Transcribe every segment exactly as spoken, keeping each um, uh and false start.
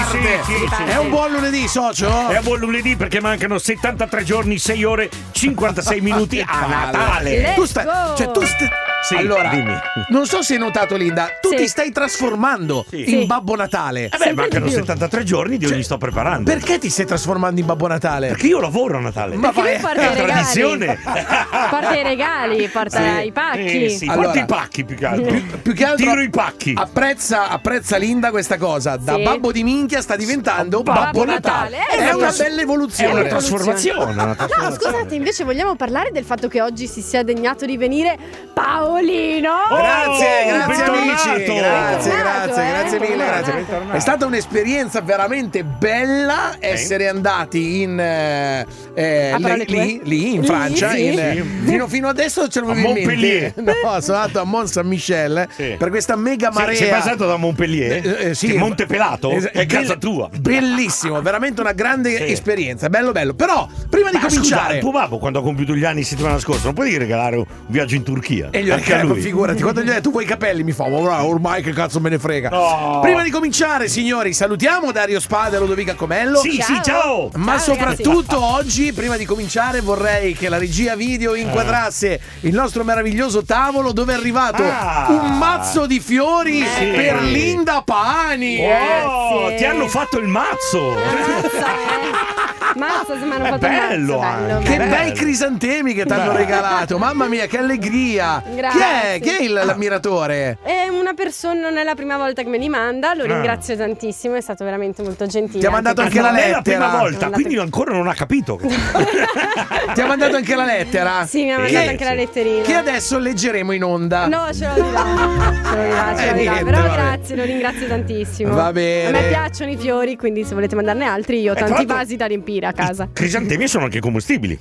parte. Sì, sì, sì, è sì. un buon lunedì, socio? È un buon lunedì perché mancano settantatré giorni, sei ore, cinquantasei minuti a Natale. Let's Tu stai, go. cioè tu stai, Sì, allora, dimmi. non so se hai notato, Linda, tu Sì. ti stai trasformando Sì. in Sì. Babbo Natale. Eh beh, Sempre mancano di più. settantatré giorni, io mi sto preparando. Perché ti stai trasformando in Babbo Natale? Perché io lavoro a Natale. Ma Perché lui vai- porta è i una regali. tradizione. Porta i regali, porta Sì. i pacchi. Eh, sì, Allora, porti i pacchi più che altro. Più che altro Tiro i pacchi. Apprezza, apprezza Linda questa cosa. Da Sì. babbo di minchia sta diventando Babbo Babbo Natale. Natale. È È una una- bella È evoluzione. una trasformazione. una No, trasformazione. scusate, invece vogliamo parlare del fatto che oggi si sia degnato di venire Paolino. Oh, Grazie, grazie bentornato. amici. Grazie, Bentornato, grazie, eh. grazie mille. Grazie. Bentornato. È stata un'esperienza veramente bella essere andati in eh, eh, A parole lì, lì, tue? lì in Lì, Francia. sì. in- Sì. fino, fino adesso ce A l'avevo in Montpellier. mente. No, sono andato a Mont Saint-Michel Sì. per questa mega marea. Sei, sei passato da Montpellier? Eh, eh, sì. Che Montepelato? Es- È casa bell- tua. Bellissimo, veramente una grande Sì. esperienza, bello bello. Però prima di Ma scusa, cominciare il tuo babbo quando ha compiuto gli anni settimana scorsa non puoi regalare un viaggio in Turchia? e gli ho Anche a detto, lui. figurati, quando gli ho detto tu vuoi i capelli, mi fa "Oh, ormai che cazzo me ne frega". No. Prima di cominciare, signori, salutiamo Dario Spada e Lodovica Comenlo. Sì, sì, ciao! Ma Ciao, soprattutto oggi, prima di cominciare, vorrei che la regia video inquadrasse il nostro meraviglioso tavolo dove è arrivato Ah. un mazzo di fiori Sì. per Linda Pani. Oh, Grazie. ti hanno fatto il mazzo! Mazza, eh. Mazza, se mi hanno È fatto un bello mazzo, bello, anche. Che bello. bei crisantemi che ti hanno Bello. regalato, mamma mia, che allegria! Grazie. Chi è? Chi è il- l'ammiratore? È una persona, non è la prima volta che me li manda, lo Ah. ringrazio tantissimo, è stato veramente molto gentile. Ti ha mandato perché- anche la non è la lettera. prima volta, Mandato- quindi ancora non ha capito. Ti ha mandato anche la lettera? Sì, mi ha Sì, mandato sì. anche la letterina. Che adesso leggeremo in onda. No, ce lo dirà. Ce lo dirà, ce Eh, lo dirà. niente, Però vabbè. grazie, lo ringrazio tantissimo. Va bene. A me piacciono i fiori, quindi se volete mandarne altri, io ho Eh, tra tanti l'altro- vasi da riempire a casa. Crisantemi sono anche commestibili.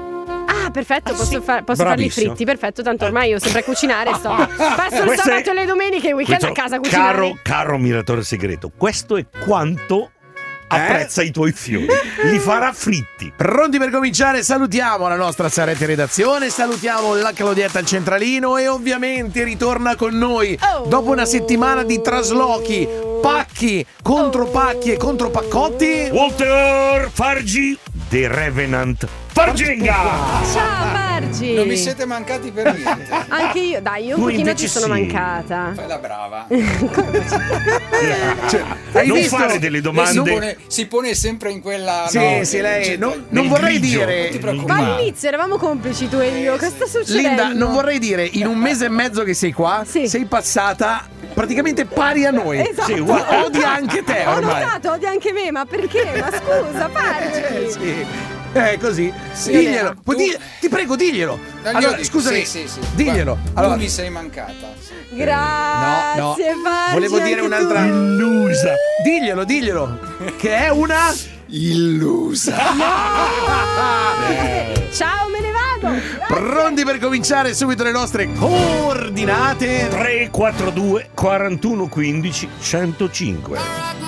Ah, perfetto, posso, sì? far- posso farli Bravissimo. fritti, perfetto, tanto ormai io sempre a cucinare sto. Passo il Questo sabato è- e le domeniche, il weekend a Questo- casa a cucinare. Caro, caro ammiratore segreto, questo è quanto apprezza i tuoi fiori. Li farà fritti. Pronti per cominciare? Salutiamo la nostra Sarete redazione, salutiamo la Claudietta al centralino e ovviamente ritorna con noi Oh. dopo una settimana di traslochi, pacchi, contropacchi e contropaccotti. Walter Fargi, The Revenant Fargenga. Ciao Margi. Non mi siete mancati per niente. Anche io, dai, io un Tu pochino invece ti sono sì. mancata. Fai la brava. Cioè, hai Non visto? fare delle Lei si domande. pone, si pone sempre in quella. Sì, no, sì, lei cioè, non, nel non vorrei grigio. Non ti dire Ma preoccupare. all'inizio eravamo complici tu e io, che sta succedendo? Linda, non vorrei dire in un mese e mezzo che sei qua, Sì. sei passata praticamente pari a noi. Esatto. Sì, guarda. Odia anche te Ho ormai. notato, odia anche me, ma perché? Ma scusa, Eh, Pargi. sì. Eh, così. Sì, diglielo. tu- Puoi di- ti prego, diglielo. No, io Allora, dico- scusami. sì, sì, sì. Diglielo. Guarda, Allora, tu mi sei mancata. Sì. Grazie, no, no. Pargi. Volevo dire anche un'altra. tu. Illusa. diglielo, diglielo. Che è una. Illusa. Ciao, me ne vado. Pronti per cominciare subito le nostre coordinate? tre quattro due quarantuno quindici centocinque.